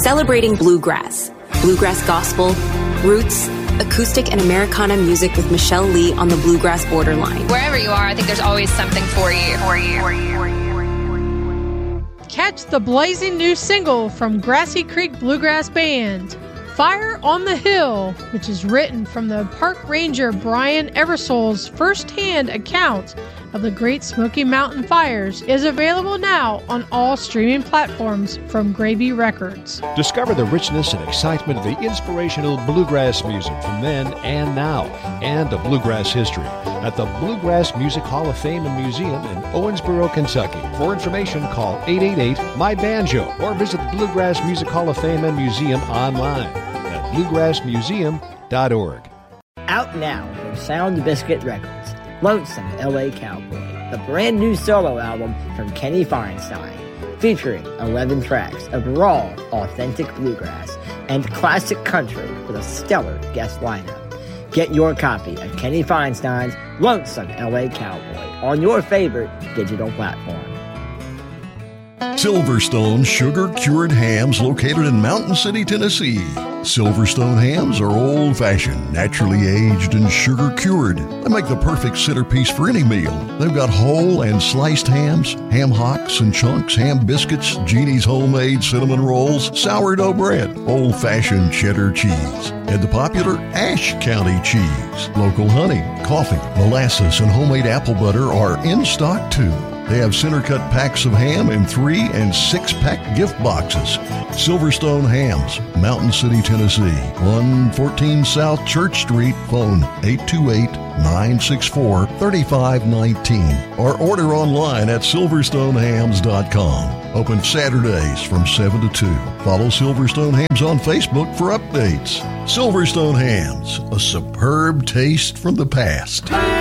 celebrating bluegrass gospel, roots, acoustic and Americana music with Michelle Lee on the bluegrass borderline. Wherever you are, I think there's always something for you. Catch the blazing new single from Grassy Creek Bluegrass Band, Fire on the Hill, which is written from the park ranger Brian Eversole's first-hand account of the Great Smoky Mountain fires, is available now on all streaming platforms from Gravy Records. Discover the richness and excitement of the inspirational bluegrass music from then and now, and the bluegrass history at the Bluegrass Music Hall of Fame and Museum in Owensboro, Kentucky. For information, call 888-MY-BANJO or visit the Bluegrass Music Hall of Fame and Museum online at bluegrassmuseum.org. Out now from Sound Biscuit Records, Lonesome L.A. Cowboy, the brand new solo album from Kenny Feinstein, featuring 11 tracks of raw, authentic bluegrass and classic country with a stellar guest lineup. Get your copy of Kenny Feinstein's Lonesome L.A. Cowboy on your favorite digital platform. Silverstone sugar-cured hams located in Mountain City, Tennessee. Silverstone hams are old-fashioned, naturally aged, and sugar-cured. They make the perfect centerpiece for any meal. They've got whole and sliced hams, ham hocks and chunks, ham biscuits, Jeannie's homemade cinnamon rolls, sourdough bread, old-fashioned cheddar cheese, and the popular Ashe County cheese. Local honey, coffee, molasses, and homemade apple butter are in stock, too. They have center-cut packs of ham in 3- and 6-pack gift boxes. Silverstone Hams, Mountain City, Tennessee. 114 South Church Street. Phone 828-964-3519. Or order online at silverstonehams.com. Open Saturdays from 7 to 2. Follow Silverstone Hams on Facebook for updates. Silverstone Hams, a superb taste from the past.